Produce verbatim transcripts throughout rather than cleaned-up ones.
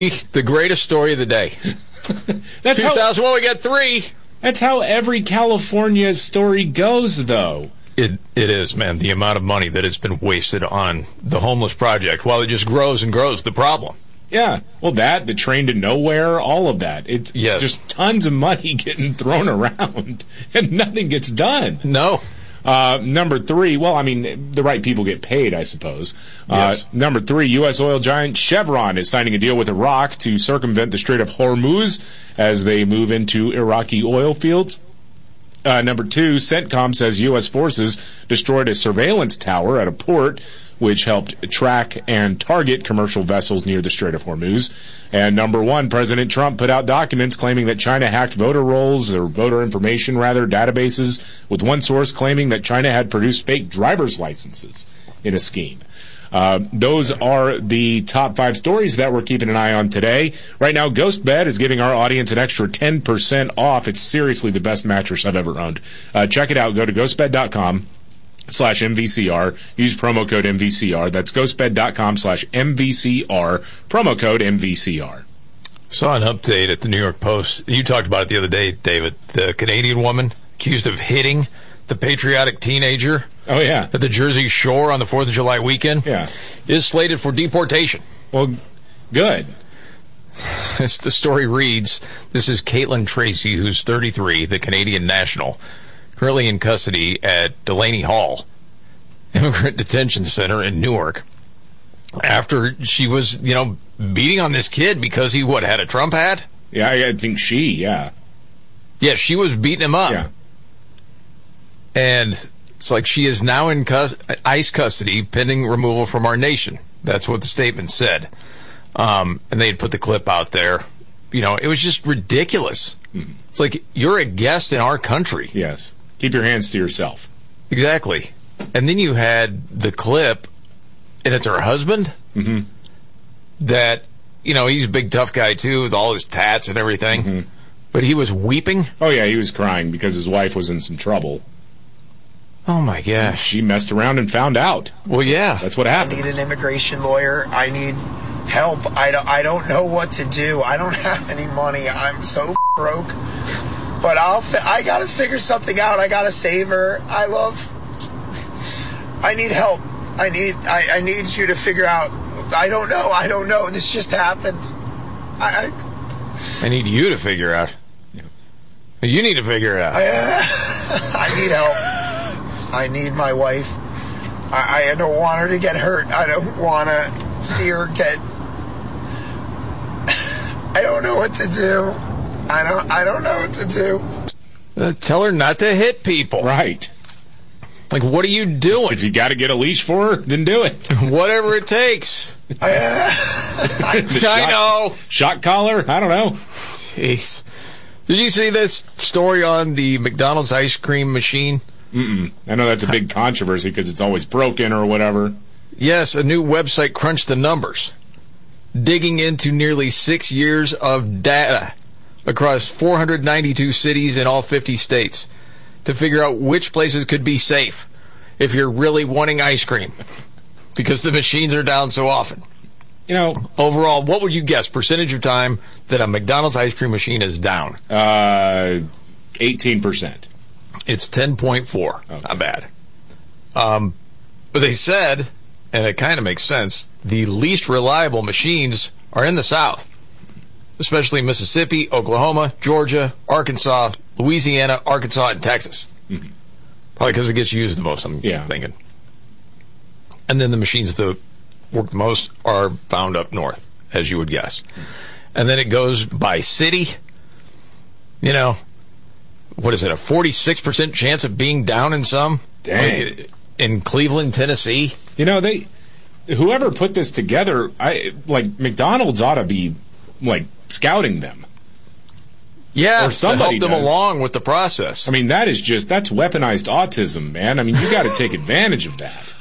The greatest story of the day. That's two thousand one, we got three. That's how every California story goes, though. It It is, man. The amount of money that has been wasted on the homeless project, while it just grows and grows, the problem. Yeah. Well, that, the train to nowhere, all of that. It's yes. just tons of money getting thrown around, and nothing gets done. No. Uh, number three, well, I mean, the right people get paid, I suppose. Uh, yes. Number three, U S oil giant Chevron is signing a deal with Iraq to circumvent the Strait of Hormuz as they move into Iraqi oil fields. Uh, number two, CENTCOM says U S forces destroyed a surveillance tower at a port which helped track and target commercial vessels near the Strait of Hormuz. And number one, President Trump put out documents claiming that China hacked voter rolls, or voter information, rather, databases, with one source claiming that China had produced fake driver's licenses in a scheme. Uh, those are the top five stories that we're keeping an eye on today. Right now, GhostBed is giving our audience an extra ten percent off. It's seriously the best mattress I've ever owned. Uh, check it out. Go to ghostbed dot com. slash M V C R. Use promo code M V C R. That's ghostbed dot com slash M V C R. Promo code M V C R. Saw an update at the New York Post. You talked about it the other day, David. The Canadian woman accused of hitting the patriotic teenager. Oh, yeah. At the Jersey Shore on the fourth of July weekend. Yeah. Is slated for deportation. Well, good. As the story reads, this is Caitlin Tracy, who's thirty-three, the Canadian national, currently in custody at Delaney Hall Immigrant Detention Center in Newark, after she was, you know, beating on this kid because he, what, had a Trump hat? Yeah, I think she, yeah. Yeah, she was beating him up. Yeah. And it's like she is now in cus- ICE custody pending removal from our nation. That's what the statement said. Um, and they had put the clip out there. You know, it was just ridiculous. Mm-hmm. It's like, you're a guest in our country. Yes. Keep your hands to yourself. Exactly. And then you had the clip, and it's her husband, mm-hmm. that, you know, he's a big tough guy, too, with all his tats and everything. Mm-hmm. But he was weeping. Oh, yeah, he was crying because his wife was in some trouble. Oh, my gosh. She messed around and found out. Well, yeah. That's what happened. I need an immigration lawyer. I need help. I don't, I don't know what to do. I don't have any money. I'm so broke. But I'll fi- I got to figure something out. I got to save her. I love... I need help. I need I, I need you to figure out... I don't know. I don't know. This just happened. I... I, I need you to figure out. You need to figure it out. I, uh, I need help. I need my wife. I, I don't want her to get hurt. I don't want to see her get... I don't know what to do. I don't I don't know what to do. Uh, tell her not to hit people. Right. Like, what are you doing? If you got to get a leash for her, then do it. Whatever it takes. I, uh, I, shot, I know. Shock collar? I don't know. Jeez. Did you see this story on the McDonald's ice cream machine? Mm-mm. I know that's a big controversy because it's always broken or whatever. Yes, a new website crunched the numbers, digging into nearly six years of data across four hundred ninety-two cities in all fifty states to figure out which places could be safe if you're really wanting ice cream because the machines are down so often. You know, overall, what would you guess percentage of time that a McDonald's ice cream machine is down? Uh, eighteen percent. It's ten point four. Okay. Not bad. Um, but they said, and it kind of makes sense, the least reliable machines are in the South, especially Mississippi, Oklahoma, Georgia, Arkansas, Louisiana, Arkansas, and Texas. Mm-hmm. Probably because it gets used the most, I'm yeah. thinking. And then the machines that work the most are found up north, as you would guess. Mm-hmm. And then it goes by city. You know, what is it, a forty-six percent chance of being down in some? Dang. Like in Cleveland, Tennessee? You know, they, whoever put this together, I like, McDonald's ought to be, like, scouting them. Yeah, or somebody to help them does. along with the process. I mean, that is just, that's weaponized autism, man. I mean, you got to take advantage of that.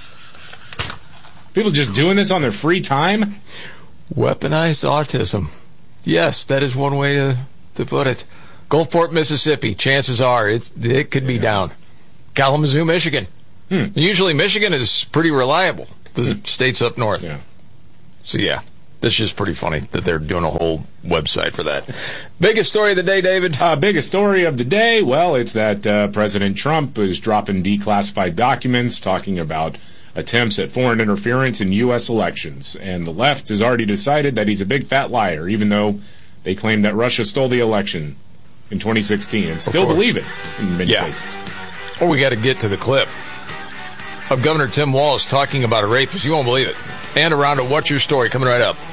People just doing this on their free time? Weaponized autism. Yes, that is one way to, to put it. Gulfport, Mississippi, chances are it, it could be yeah. down. Kalamazoo, Michigan. Hmm. Usually Michigan is pretty reliable. The hmm. states up north. Yeah. So, yeah. That's just pretty funny that they're doing a whole website for that. Biggest story of the day, David? Uh, biggest story of the day, well, it's that uh, President Trump is dropping declassified documents talking about attempts at foreign interference in U S elections. And the left has already decided that he's a big fat liar, even though they claim that Russia stole the election in twenty sixteen and still believe it in many yeah. cases. Or we got to get to the clip of Governor Tim Walz talking about a rapist. You won't believe it. And around a What's Your Story coming right up.